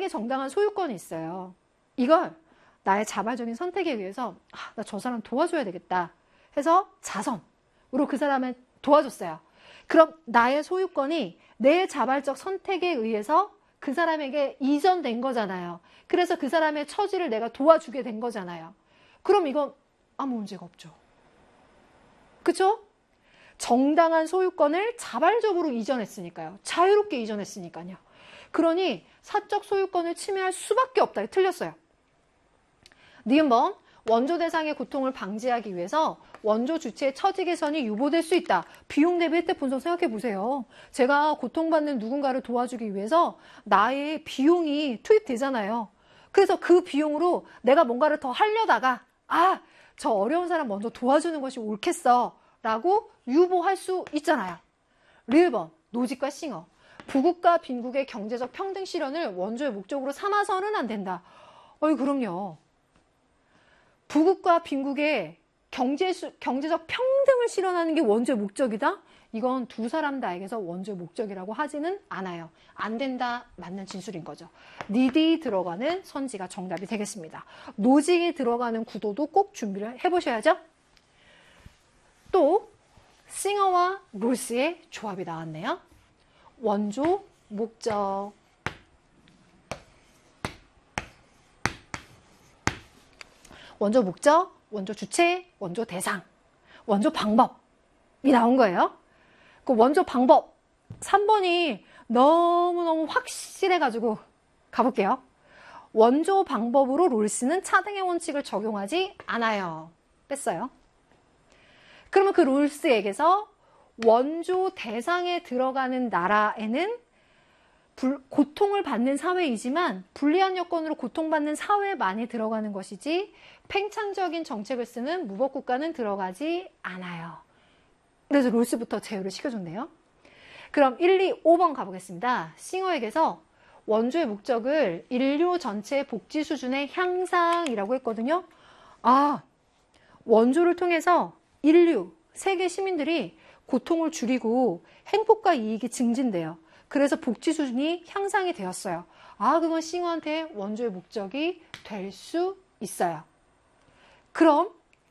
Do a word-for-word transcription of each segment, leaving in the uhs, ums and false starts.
나에게 정당한 소유권이 있어요. 이걸 나의 자발적인 선택에 의해서 아, 나 저 사람 도와줘야 되겠다 해서 자선으로 그 사람을 도와줬어요. 그럼 나의 소유권이 내 자발적 선택에 의해서 그 사람에게 이전된 거잖아요. 그래서 그 사람의 처지를 내가 도와주게 된 거잖아요. 그럼 이건 아무 문제가 없죠. 그쵸? 정당한 소유권을 자발적으로 이전했으니까요. 자유롭게 이전했으니까요. 그러니 사적 소유권을 침해할 수밖에 없다. 틀렸어요. 니은번 원조 대상의 고통을 방지하기 위해서 원조 주체의 처지 개선이 유보될 수 있다. 비용 대비 혜택 분석 생각해 보세요. 제가 고통받는 누군가를 도와주기 위해서 나의 비용이 투입되잖아요. 그래서 그 비용으로 내가 뭔가를 더 하려다가 아, 저 어려운 사람 먼저 도와주는 것이 옳겠어 라고 유보할 수 있잖아요. 리을번 노직과 싱어 부국과 빈국의 경제적 평등 실현을 원조의 목적으로 삼아서는 안 된다. 어이 그럼요. 부국과 빈국의 경제, 경제적 평등을 실현하는 게 원조의 목적이다? 이건 두 사람 다에게서 원조의 목적이라고 하지는 않아요. 안 된다, 맞는 진술인 거죠. 니디 들어가는 선지가 정답이 되겠습니다. 노직이 들어가는 구도도 꼭 준비를 해보셔야죠. 또 싱어와 롤스의 조합이 나왔네요. 원조, 목적. 원조 목적, 원조 주체, 원조 대상, 원조 방법이 나온 거예요. 그 원조 방법 삼 번이 너무너무 확실해가지고 가볼게요. 원조 방법으로 롤스는 차등의 원칙을 적용하지 않아요. 뺐어요. 그러면 그 롤스에게서 원조 대상에 들어가는 나라에는 불, 고통을 받는 사회이지만 불리한 여건으로 고통받는 사회에 많이 들어가는 것이지 팽창적인 정책을 쓰는 무법국가는 들어가지 않아요. 그래서 롤스부터 제휴를 시켜줬네요. 그럼 일, 이, 오 번 가보겠습니다. 싱어에게서 원조의 목적을 인류 전체의 복지 수준의 향상이라고 했거든요. 아, 원조를 통해서 인류, 세계 시민들이 고통을 줄이고 행복과 이익이 증진돼요. 그래서 복지 수준이 향상이 되었어요. 아, 그건 싱어한테 원조의 목적이 될 수 있어요. 그럼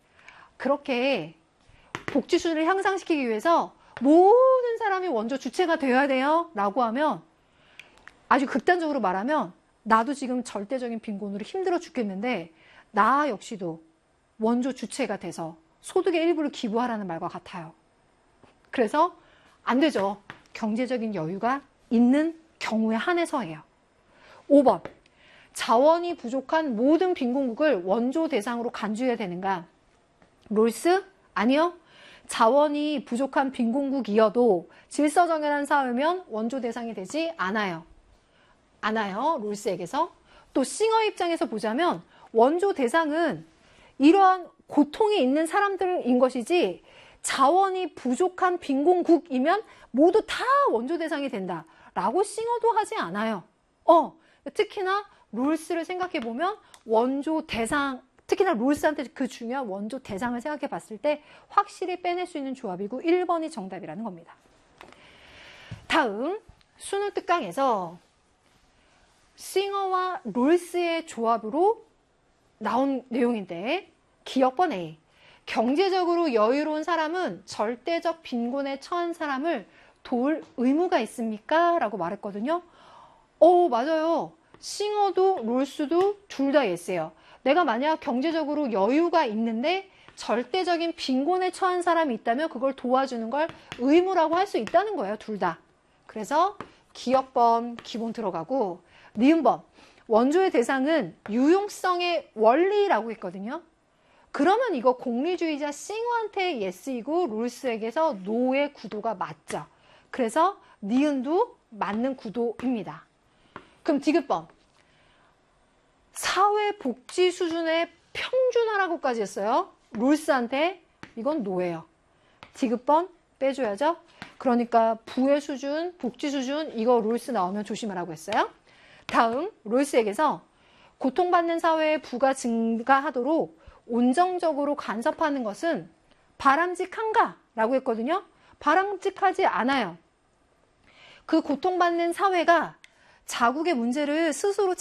그렇게 복지 수준을 향상시키기 위해서 모든 사람이 원조 주체가 되어야 돼요 라고 하면 아주 극단적으로 말하면 나도 지금 절대적인 빈곤으로 힘들어 죽겠는데 나 역시도 원조 주체가 돼서 소득의 일부를 기부하라는 말과 같아요. 그래서 안 되죠. 경제적인 여유가 있는 경우에 한해서예요. 오 번 자원이 부족한 모든 빈곤국을 원조 대상으로 간주해야 되는가? 롤스? 아니요. 자원이 부족한 빈곤국이어도 질서정연한 사회면 원조 대상이 되지 않아요. 않아요. 롤스에게서. 또 싱어 입장에서 보자면 원조 대상은 이러한 고통이 있는 사람들인 것이지 자원이 부족한 빈곤국이면 모두 다 원조 대상이 된다 라고 싱어도 하지 않아요. 어, 특히나 롤스를 생각해 보면 원조 대상, 특히나 롤스한테 그 중요한 원조 대상을 생각해 봤을 때 확실히 빼낼 수 있는 조합이고 일 번이 정답이라는 겁니다. 다음 순우특강에서 싱어와 롤스의 조합으로 나온 내용인데 기억번 A. 경제적으로 여유로운 사람은 절대적 빈곤에 처한 사람을 도울 의무가 있습니까? 라고 말했거든요. 어, 맞아요. 싱어도 롤스도 둘 다 예스예요. 내가 만약 경제적으로 여유가 있는데 절대적인 빈곤에 처한 사람이 있다면 그걸 도와주는 걸 의무라고 할 수 있다는 거예요. 둘 다. 그래서 기억번 기본 들어가고 니은번 원조의 대상은 유용성의 원리라고 했거든요. 그러면 이거 공리주의자 싱어한테 예스이고 롤스에게서 노의 구도가 맞죠. 그래서 니은도 맞는 구도입니다. 그럼 디귿번 사회복지 수준의 평준화라고까지 했어요. 롤스한테 이건 노예요. 디귿번 빼줘야죠. 그러니까 부의 수준, 복지 수준 이거 롤스 나오면 조심하라고 했어요. 다음 롤스에게서 고통받는 사회의 부가 증가하도록 온정적으로 간섭하는 것은 바람직한가? 라고 했거든요. 바람직하지 않아요. 그 고통받는 사회가 자국의 문제를 스스로